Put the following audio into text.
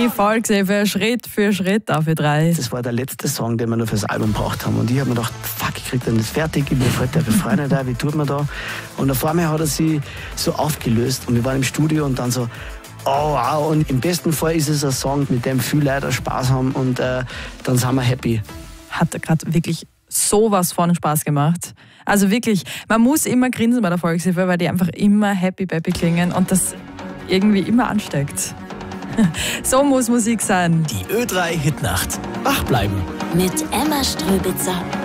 Die Volkshilfe Schritt für Schritt auf Ö3. Das war der letzte Song, den wir noch fürs Album gebraucht haben. Und ich habe mir gedacht, fuck, ich krieg dann das fertig, mir fällt der Refrain nicht ein, wie tut man da? Und auf einmal hat er sich so aufgelöst und wir waren im Studio und dann so, oh wow, und im besten Fall ist es ein Song, mit dem viele Leute Spaß haben und dann sind wir happy. Hat gerade wirklich sowas von Spaß gemacht. Also wirklich, man muss immer grinsen bei der Volkshilfe, weil die einfach immer happy-peppy klingen und das irgendwie immer ansteckt. So muss Musik sein. Die Ö3 Hitnacht. Wach bleiben. Mit Emma Ströbitzer.